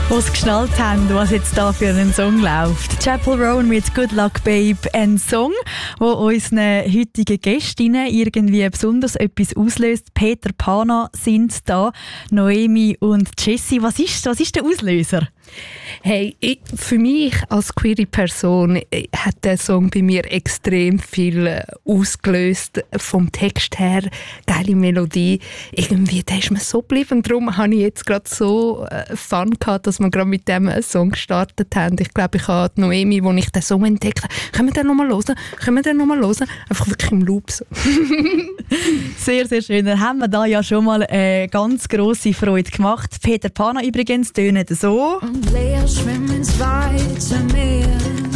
die geschnallt haben, was jetzt da für einen Song läuft. Chapel Roan mit «Good Luck Babe», ein Song, der unseren heutigen Gästinnen irgendwie besonders etwas auslöst. Peter Pana sind da, Noemi und Jessie. Was ist der Auslöser? Hey, für mich als queere Person hat der Song bei mir extrem viel ausgelöst. Vom Text her, geile Melodie. Irgendwie, der ist mir so geblieben. Darum habe ich jetzt gerade so Fun gehabt, dass wir gerade mit dem Song gestartet haben. Ich glaube, ich habe die Noemi, als ich den Song entdeckt habe, können wir den nochmal hören? Einfach wirklich im Loop. So. Sehr, sehr schön. Dann haben wir da ja schon mal eine ganz grosse Freude gemacht. Peter Pana übrigens tönt so. Und Lea schwimmt ins weite Meer.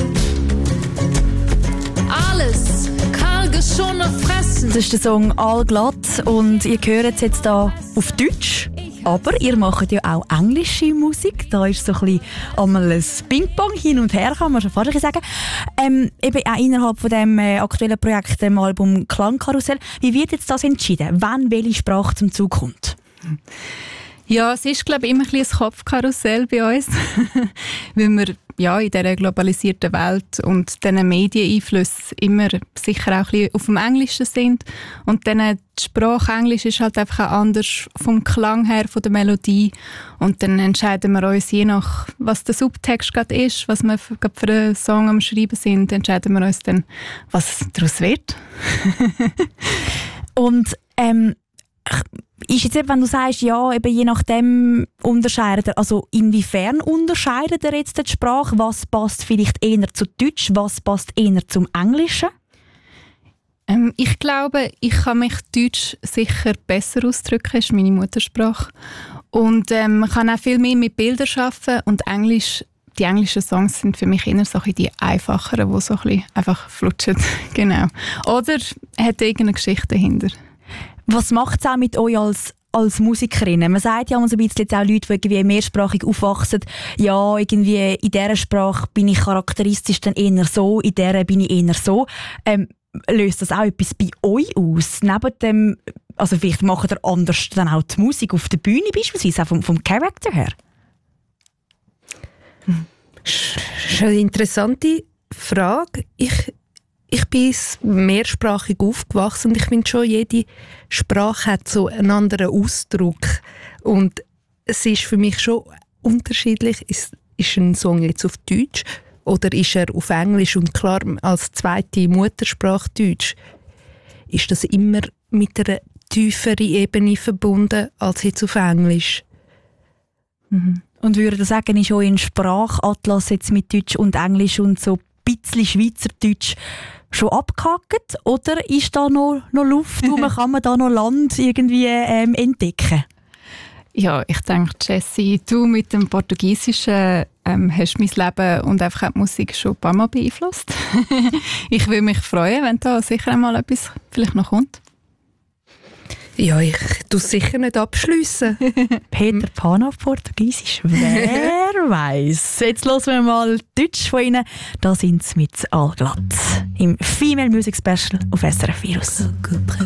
Alles karge schon noch fressen. Das ist der Song «Allglatt» und ihr hört es jetzt da auf Deutsch. Aber ihr macht ja auch englische Musik. Da ist so ein bisschen einmal ein Ping-Pong hin und her, kann man schon fast sagen. Eben auch innerhalb von dem aktuellen Projekt, dem Album «Klangkarussell». Wie wird jetzt das entschieden, wann welche Sprache zum Zug kommt? Ja, es ist, glaube ich, immer ein bisschen ein Kopfkarussell bei uns, weil wir ja in dieser globalisierten Welt und diesen Medieneinflüssen immer sicher auch ein bisschen auf dem Englischen sind. Und dann die Sprache Englisch ist halt einfach auch anders vom Klang her, von der Melodie. Und dann entscheiden wir uns, je nach was der Subtext gerade ist, was wir für einen Song am Schreiben sind, entscheiden wir uns dann, was daraus wird. Und ist jetzt eben, wenn du sagst, ja, eben je nachdem unterscheidet er, also inwiefern unterscheidet er jetzt die Sprache? Was passt vielleicht eher zu Deutsch, was passt eher zum Englischen? Ich glaube, ich kann mich Deutsch sicher besser ausdrücken, das ist meine Muttersprache. Und man kann auch viel mehr mit Bildern arbeiten und Englisch. Die englischen Songs sind für mich eher so ein bisschen die einfacheren, die so ein bisschen einfach flutschen. Genau. Oder hat irgendeine Geschichte dahinter. Was macht es auch mit euch als Musikerinnen? Man sagt ja so ein bisschen jetzt auch Leute, die irgendwie mehrsprachig aufwachsen, ja, irgendwie in dieser Sprache bin ich charakteristisch dann eher so, in dieser bin ich eher so. Löst das auch etwas bei euch aus? Neben dem, also vielleicht macht ihr anders dann auch die Musik auf der Bühne beispielsweise, auch vom Charakter her? Das ist eine interessante Frage. Ich bin mehrsprachig aufgewachsen und ich finde schon, jede Sprache hat so einen anderen Ausdruck. Und es ist für mich schon unterschiedlich, ist ein Song jetzt auf Deutsch oder ist er auf Englisch? Und klar, als zweite Muttersprache Deutsch ist das immer mit einer tieferen Ebene verbunden als jetzt auf Englisch. Mhm. Und würde ich sagen, ist euer Sprachatlas jetzt mit Deutsch und Englisch und so ein bisschen Schweizerdeutsch schon abgehakt? Oder ist da noch Luft, wo kann man da noch Land irgendwie entdecken? Ja, ich denke, Jessie, du mit dem Portugiesischen hast mein Leben und einfach die Musik schon ein paar Mal beeinflusst. Ich würde mich freuen, wenn da sicher einmal etwas vielleicht noch kommt. Ja, ich tue es sicher nicht abschliessen. Peter Pana auf Portugiesisch, wer weiß. Jetzt hören wir mal Deutsch von Ihnen. Da sind sie mit «Allglatt» im Female Music Special auf SRF Virus.